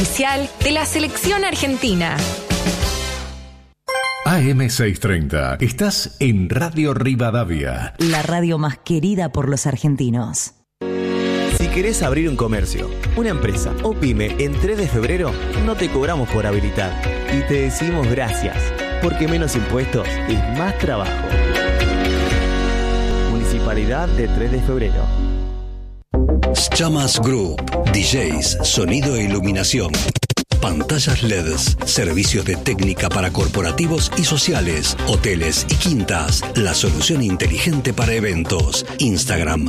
oficial de la selección argentina. AM630. Estás en Radio Rivadavia. La radio más querida por los argentinos. Si querés abrir un comercio, una empresa o pyme en 3 de febrero, no te cobramos por habilitar. Y te decimos gracias, porque menos impuestos es más trabajo. Municipalidad de 3 de febrero. Chamas Group, DJs, sonido e iluminación. Pantallas LEDs, servicios de técnica para corporativos y sociales, hoteles y quintas. La solución inteligente para eventos. Instagram,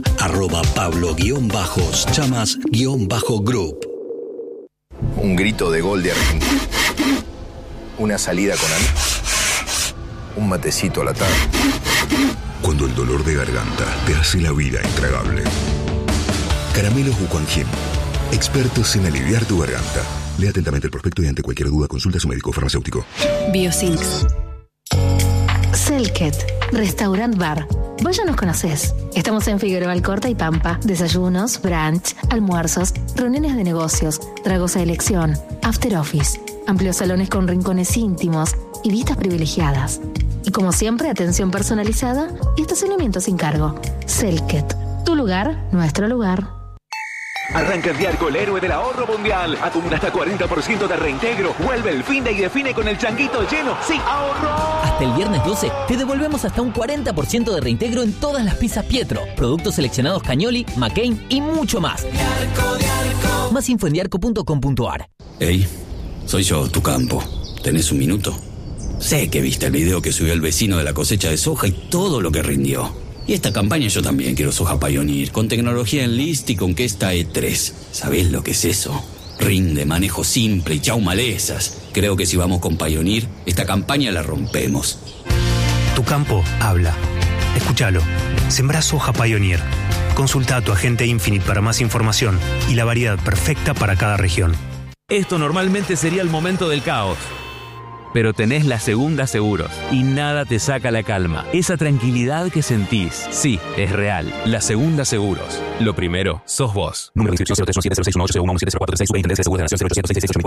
@Pablo_Chamas_Group. Un grito de gol de Argentina. Una salida con amigos. Un matecito a la tarde. Cuando el dolor de garganta te hace la vida intragable. Caramelos Bucanjim. Expertos en aliviar tu garganta. Lea atentamente el prospecto y ante cualquier duda consulta a su médico farmacéutico. Biosinks. Selket, Restaurant Bar. Vos ya nos conocés. Estamos en Figueroa Alcorta y Pampa. Desayunos, brunch, almuerzos, reuniones de negocios, tragos a elección, after office, amplios salones con rincones íntimos y vistas privilegiadas. Y como siempre, atención personalizada y estacionamiento sin cargo. Selket, tu lugar, nuestro lugar. Arranca el Diarco, el héroe del ahorro mundial. Acumula hasta 40% de reintegro. Vuelve el fin de y define con el changuito lleno. ¡Sí, ahorro! Hasta el viernes 12 te devolvemos hasta un 40% de reintegro en todas las pizzas Pietro, productos seleccionados Cagnoli, McCain y mucho más. Diarco. Más info en diarco.com.ar. Hey, soy yo, tu campo. ¿Tenés un minuto? Sé que viste el video que subió el vecino de la cosecha de soja y todo lo que rindió. Y esta campaña yo también quiero soja Pioneer, con tecnología Enlist y con Kesta E3. ¿Sabés lo que es eso? Rinde, manejo simple y chau malezas. Creo que si vamos con Pioneer, esta campaña la rompemos. Tu campo habla. Escúchalo. Sembrá soja Pioneer. Consulta a tu agente Infinite para más información y la variedad perfecta para cada región. Esto normalmente sería el momento del caos. Pero tenés la Segunda Seguros y nada te saca la calma. Esa tranquilidad que sentís, sí, es real. La Segunda Seguros. Lo primero, sos vos. Número de inscripción 0317061801170436 Superintendencia de Seguros de la Nación 08006688.